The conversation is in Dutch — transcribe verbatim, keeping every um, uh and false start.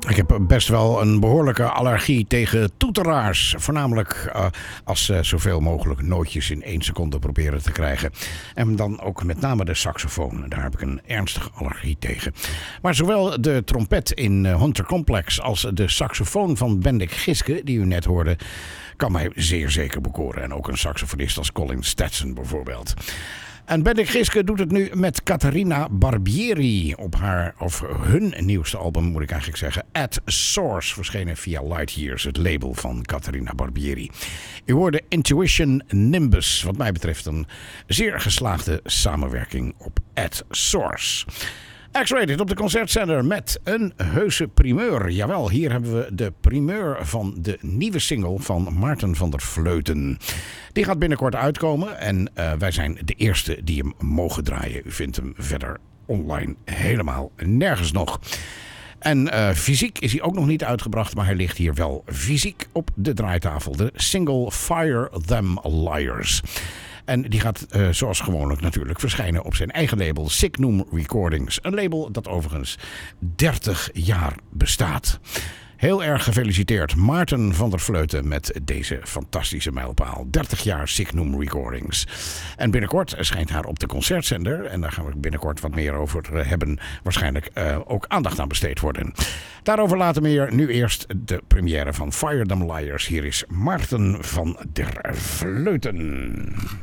Ik heb best wel een behoorlijke allergie tegen toeteraars. Voornamelijk uh, als ze zoveel mogelijk nootjes in één seconde proberen te krijgen. En dan ook met name de saxofoon. Daar heb ik een ernstige allergie tegen. Maar zowel de trompet in Hunter Complex als de saxofoon van Bendik Giske, die u net hoorde, kan mij zeer zeker bekoren. En ook een saxofonist als Colin Stetson bijvoorbeeld. En Bendik Giske doet het nu met Caterina Barbieri op haar, of hun nieuwste album moet ik eigenlijk zeggen, At Source, verschenen via Light Years, het label van Caterina Barbieri. U hoorde Intuition Nimbus, wat mij betreft een zeer geslaagde samenwerking op At Source. X-Rated op de concertzender met een heuse primeur. Jawel, hier hebben we de primeur van de nieuwe single van Maarten van der Vleuten. Die gaat binnenkort uitkomen en uh, wij zijn de eerste die hem mogen draaien. U vindt hem verder online helemaal nergens nog. En uh, fysiek is hij ook nog niet uitgebracht, maar hij ligt hier wel fysiek op de draaitafel. De single Fire Them Liars. En die gaat uh, zoals gewoonlijk natuurlijk verschijnen op zijn eigen label Signum Recordings. Een label dat overigens dertig jaar bestaat. Heel erg gefeliciteerd Maarten van der Vleuten met deze fantastische mijlpaal. dertig jaar Signum Recordings. En binnenkort schijnt haar op de concertzender, en daar gaan we binnenkort wat meer over hebben, waarschijnlijk uh, ook aandacht aan besteed worden. Daarover later meer. Nu eerst de première van Fire Them Liars. Hier is Maarten van der Vleuten.